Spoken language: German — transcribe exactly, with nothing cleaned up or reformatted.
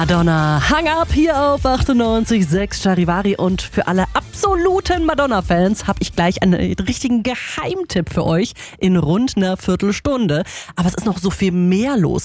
Madonna, Hang Up hier auf achtundneunzig Komma sechs Charivari, und für alle absoluten Madonna-Fans habe ich gleich einen richtigen Geheimtipp für euch in rund einer Viertelstunde. Aber es ist noch so viel mehr los.